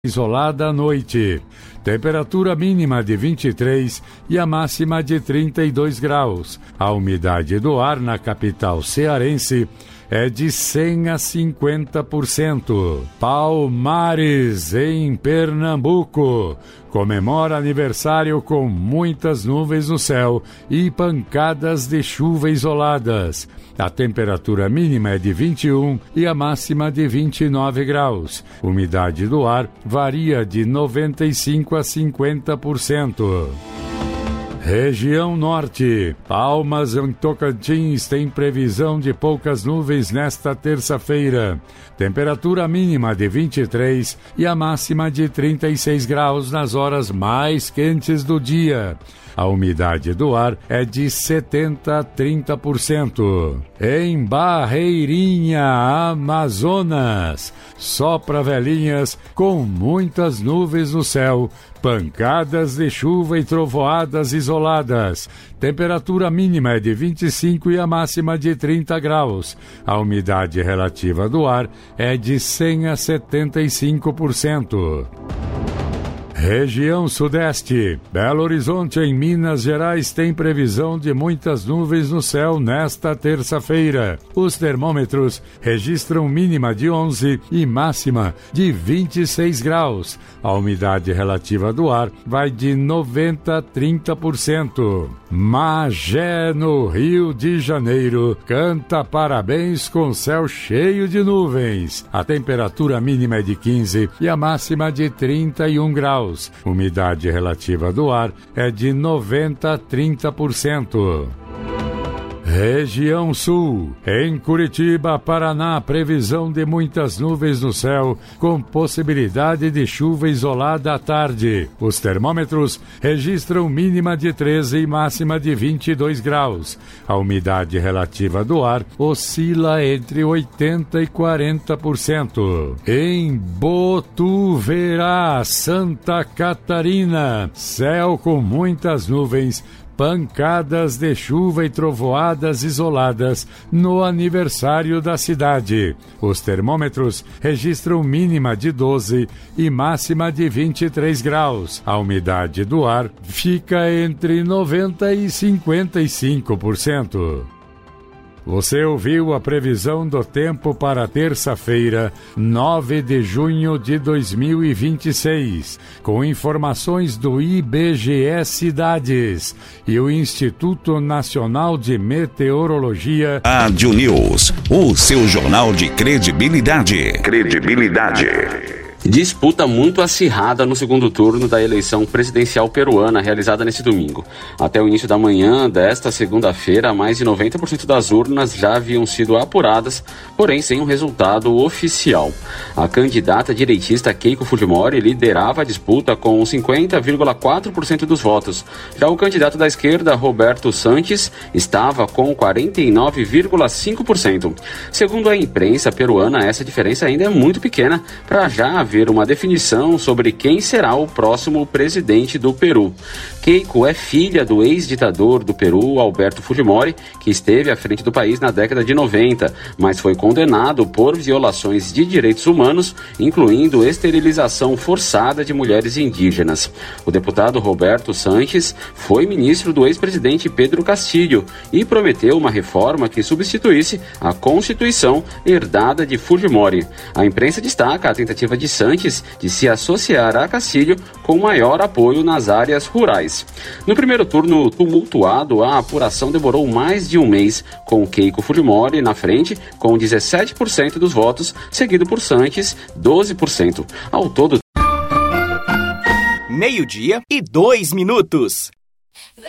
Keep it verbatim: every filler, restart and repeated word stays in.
isolada à noite. Temperatura mínima de vinte e três e a máxima de trinta e dois graus. A umidade do ar na capital cearense é de cem a cinquenta por cento. Palmares, em Pernambuco, comemora aniversário com muitas nuvens no céu e pancadas de chuva isoladas. A temperatura mínima é de vinte e um e a máxima de vinte e nove graus. Umidade do ar varia de noventa e cinco a cinquenta por cento. Região Norte. Palmas em Tocantins tem previsão de poucas nuvens nesta terça-feira. Temperatura mínima de vinte e três e a máxima de trinta e seis graus nas horas mais quentes do dia. A umidade do ar é de setenta a trinta por cento. Em Barreirinha, Amazonas, sopra velhinhas com muitas nuvens no céu, pancadas de chuva e trovoadas isoladas. Temperatura mínima é de vinte e cinco e a máxima de trinta graus. A umidade relativa do ar é de cem a setenta e cinco por cento. Região Sudeste. Belo Horizonte, em Minas Gerais, tem previsão de muitas nuvens no céu nesta terça-feira. Os termômetros registram mínima de onze e máxima de vinte e seis graus. A umidade relativa do ar vai de noventa a trinta por cento. Magé, no Rio de Janeiro, canta parabéns com céu cheio de nuvens. A temperatura mínima é de quinze e a máxima de trinta e um graus. Umidade relativa do ar é de noventa a trinta por cento. Região Sul. Em Curitiba, Paraná, previsão de muitas nuvens no céu, com possibilidade de chuva isolada à tarde. Os termômetros registram mínima de treze e máxima de vinte e dois graus. A umidade relativa do ar oscila entre oitenta e quarenta por cento. Em Botuverá, Santa Catarina, céu com muitas nuvens, pancadas de chuva e trovoadas isoladas no aniversário da cidade. Os termômetros registram mínima de doze e máxima de vinte e três graus. A umidade do ar fica entre noventa e cinquenta e cinco por cento. Você ouviu a previsão do tempo para terça-feira, nove de junho de dois mil e vinte e seis, com informações do I B G E Cidades e o Instituto Nacional de Meteorologia. Rádio News, o seu jornal de credibilidade. Credibilidade. Disputa muito acirrada no segundo turno da eleição presidencial peruana realizada neste domingo. Até o início da manhã desta segunda-feira, mais de noventa por cento das urnas já haviam sido apuradas, porém sem um resultado oficial. A candidata direitista Keiko Fujimori liderava a disputa com cinquenta vírgula quatro por cento dos votos. Já o candidato da esquerda, Roberto Sanches, estava com quarenta e nove vírgula cinco por cento. Segundo a imprensa peruana, essa diferença ainda é muito pequena para já haver uma definição sobre quem será o próximo presidente do Peru. Keiko é filha do ex-ditador do Peru, Alberto Fujimori, que esteve à frente do país na década de noventa, mas foi condenado por violações de direitos humanos, incluindo esterilização forçada de mulheres indígenas. O deputado Roberto Sanches foi ministro do ex-presidente Pedro Castillo e prometeu uma reforma que substituísse a Constituição herdada de Fujimori. A imprensa destaca a tentativa de Sanches de se associar a Castillo com maior apoio nas áreas rurais. No primeiro turno tumultuado, a apuração demorou mais de um mês, com Keiko Fujimori na frente com dezessete por cento dos votos, seguido por Sanches, doze por cento. Ao todo, meio-dia e dois minutos.